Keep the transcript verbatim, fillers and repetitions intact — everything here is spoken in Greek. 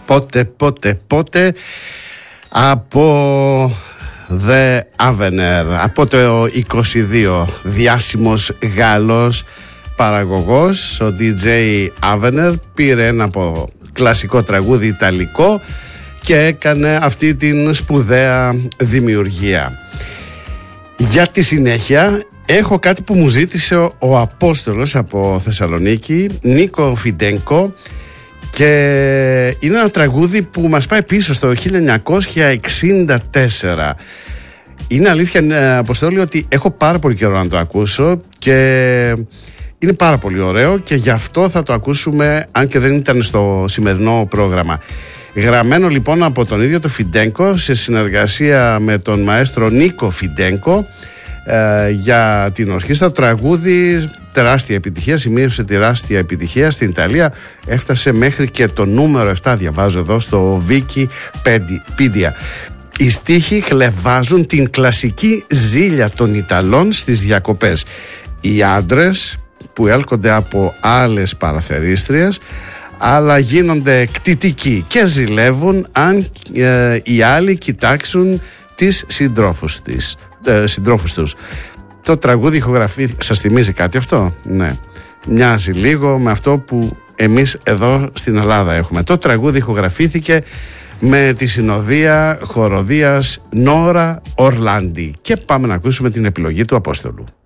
Πότε, πότε, πότε από The Avener, από το είκοσι δύο, διάσημος Γάλλος παραγωγός, ο ντι τζέι Avener πήρε ένα από κλασικό τραγούδι ιταλικό και έκανε αυτή την σπουδαία δημιουργία. Για τη συνέχεια έχω κάτι που μου ζήτησε ο, ο Απόστολος από Θεσσαλονίκη, Νίκο Φιντένκο, και είναι ένα τραγούδι που μας πάει πίσω στο χίλια εννιακόσια εξήντα τέσσερα. Είναι αλήθεια, Αποστόλη, ότι έχω πάρα πολύ καιρό να το ακούσω και είναι πάρα πολύ ωραίο και γι' αυτό θα το ακούσουμε, αν και δεν ήταν στο σημερινό πρόγραμμα. Γραμμένο λοιπόν από τον ίδιο τον Φιντένκο σε συνεργασία με τον μαέστρο Νίκο Φιντένκο ε, για την ορχήστρα. Τραγούδι τεράστια επιτυχία, σημείωσε τεράστια επιτυχία στην Ιταλία, έφτασε μέχρι και το νούμερο επτά, διαβάζω εδώ στο Wikipedia. Οι στίχοι χλευάζουν την κλασική ζήλια των Ιταλών στις διακοπές. Οι άντρες που έλκονται από άλλες παραθερίστριες, αλλά γίνονται κτητικοί και ζηλεύουν αν ε, οι άλλοι κοιτάξουν τις συντρόφους, της, ε, συντρόφους τους. Το τραγούδι ηχογραφεί, σας θυμίζει κάτι αυτό? Ναι, μοιάζει λίγο με αυτό που εμείς εδώ στην Ελλάδα έχουμε. Το τραγούδι ηχογραφήθηκε με τη συνοδεία χοροδίας Νόρα Ορλάντι και πάμε να ακούσουμε την επιλογή του Απόστολου.